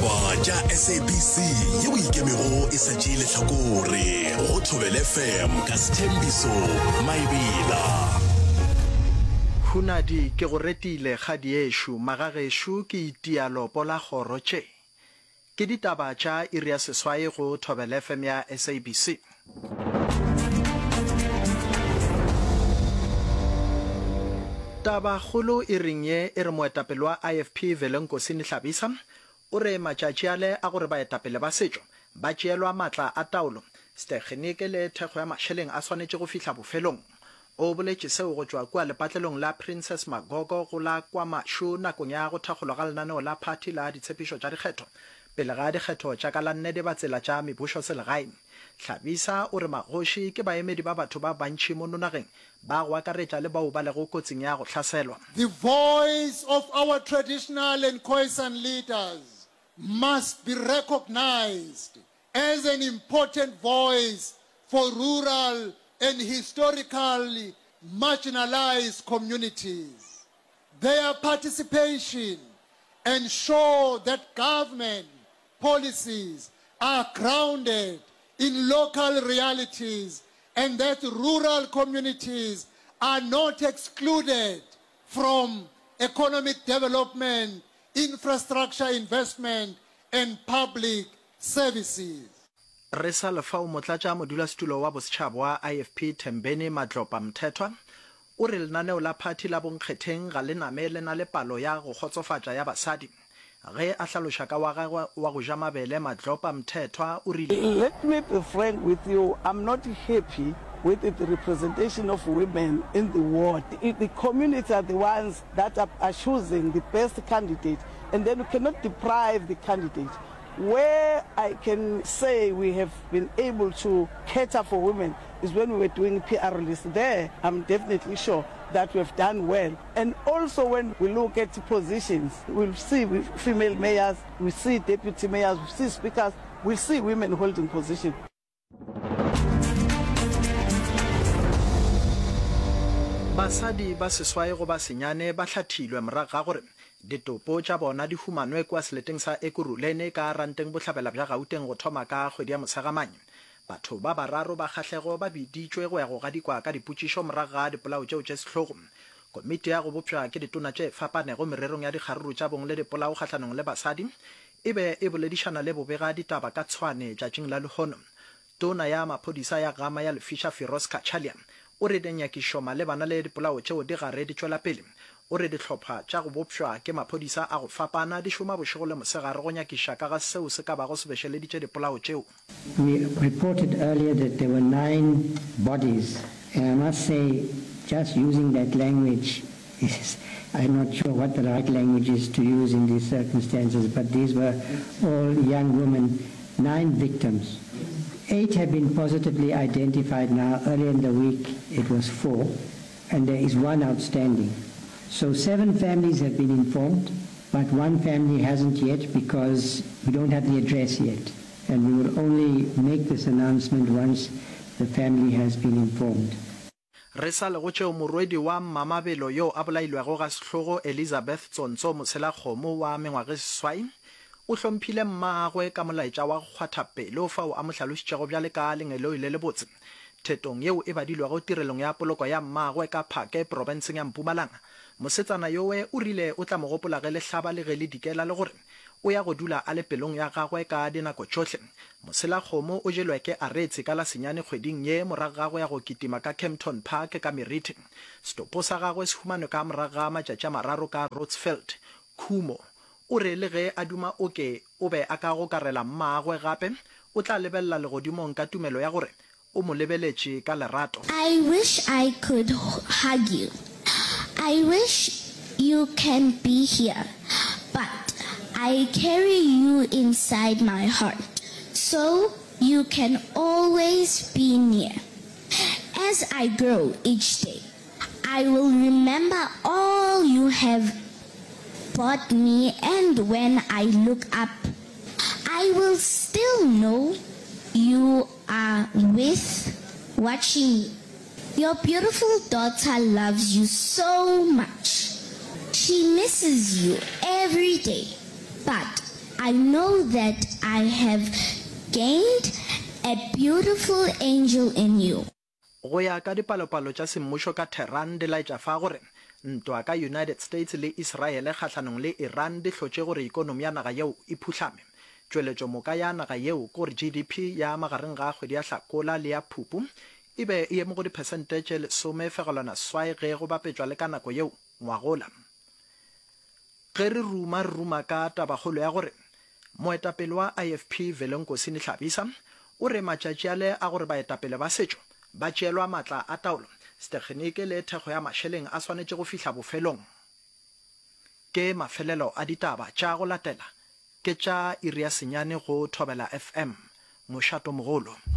ditaba tša SABC yeo ikemego e sa tšee lehlakore go Thobela FM ka Sthembiso Maebela. Hunadi ke go retile kgadi ešo magagešo ke itialo pola kgoro tše. Ke ditaba tša iri ya seswai go Thobela FM ya SABC. Taba kgolo e ring ye e re moetapele wa IFP Velenkosini Hlabisa o re matšatši ale a gore baetapele ba setšo ba tšeelwa matla a taolo stekgenike le thekgo ya mašeleng a swanetše go fihla bofelong. O boletše seo go tšwa kua lepatlelong la Princess Magogo go la kwa Mashu nakong ya go thakgolwa ga lenaneo la phathi la ditshepišo tša dikgetho pele ga dikgetho tša ka la nnete ba tsela tša mebušo selegae. Hlabisa o re magoši ke baemedi ba batho ba bantši mo nonageng ba go akaretša le bao ba lego kotsing ya go hlaselwa. The voice of our traditional and Khoisan leaders must be recognized as an important voice for rural and historically marginalized communities. Their participation ensure that government policies are grounded in local realities and that rural communities are not excluded from economic development, infrastructure investment, and public services. Re sa lefao motlatša modulasetulo wa bosetšhaba wa IFP Thembeni Madlopa Mthethwa o re lenaneo la phathi la bonkgetheng ga le name le na le palo ya go kgotsofatša ya basadi. Ge a hlaloša ka wa gagwe wa go ja mabele Madlopa Mthethwa o rile, let me be frank with you, I'm not happy with the representation of women in the ward. The communities are the ones that are choosing the best candidate, and then we cannot deprive the candidate. Where I can say we have been able to cater for women is when we were doing PR list. There, I'm definitely sure that we have done well. And also when we look at positions, we'll see female mayors, we see deputy mayors, we see speakers, we see women holding positions. Basadi ba seswai go ba senyane ba hlathilwe morago ga gore ditopo tša bona di humanwe kwa seleteng sa Ekurhuleni ka ranteng bohlabela bja Gauteng go thoma ka kgwedi ya Motshegamane. Batho ba bararo ba kgahlego ba biditšwe go ya go gadikwa ka dipotšišo morago ga dipolao tšeo tše sehlogo. Komiti ya go bopšwa ke ditona tše fapanego mererong ya dikgaruru tša bong le dipolao kgahlanong le basadi e be e boledišana le bobega ditaba ka tshwane tšatšing la lehono. Tona ya maphodisa ya Gama ya Lefisha Firoz Kachalia o re denyakišo malebana le dipolao tšeo di gare di tšwela pele. O re dihlopha tša go bopšwa ke maphodisa a go fapana di šoma bošego le mosegare go nyakiša ka ga seo se ka bago sebešeleditše dipolao tšeo. We reported earlier that there were 9 bodies, and I must say, just using that language is, I'm not sure what the right language is to use in these circumstances, but these were all young women, 9 victims. 8 have been positively identified now. Earlier in the week it was 4, and there is 1 outstanding. So 7 families have been informed, but 1 family hasn't yet because we don't have the address yet. And we will only make this announcement once the family has been informed. Re sa le go tšeo morwedi wa Mamabelo yo a bolailwego ga sehlogo Elizabeth Tsonso Moselakgomo wa mengwaga seswai o hlomphile mmagwe ka molaetša wa go kgwatha pelo fao a mo hlalošitšego bjale ka lengelo ile le botse. Thetong yeo e badilwego tirelong ya poloko ya mmagwe ka Phake provinseng ya Mpumalanga. Mosetsana yowe o rile o tla mo gopola ge lehlaba le ge le dikela le gore o ya go dula a le pelong ya gagwe ka dinako tšohle. Moselakgomo o jelwe ke aretse ka la senyane kgweding ye morago gagwe ya go kitima ka Kempton Park ka Meriti. Stopo sa gagwe se humanwe ka morago ga matšatši a mararo ka Rotsfeld. Khumo o re le ge a duma oke o be a ka go karela mmagwe gape o tla lebelela legodimong ka tumelo ya gore o mo lebeletše ka lerato. I wish I could hug you. I wish you can be here, but I carry you inside my heart, so you can always be near. As I grow each day, I will remember all you have brought me, and when I look up, I will still know you are watching me. Your beautiful daughter loves you so much. She misses you every day, but I know that I have gained a beautiful angel in you. Go ya ka dipalopalo tša semmušo ka Tehran di laetša fa gore ntwa ka United States le Israel kgahlanong le Iran di hlotše gore ikonomi ya naga yeo e phuhlame. Tšweletšo moka ya naga yeo gore GDP ya magareng ga kgwedi ya Hlakola le ya Phupu e be e emo go dipersente tše 10.7 ge go bapetšwa le ka nako yeo ngwagola. Ge re ruma ka tabakgolo ya gore moetapele wa IFP Velenkosini Hlabisa o re matšatši ale a gore baetapele ba setšo ba tšeelwa matla a taolo stekgenike le thekgo ya mašeleng a swanetše go fihla bofelong. Ke mafelelo a ditaba tša go latela ke tša Iria Senyane go Thobela FM Mošato Mogolo.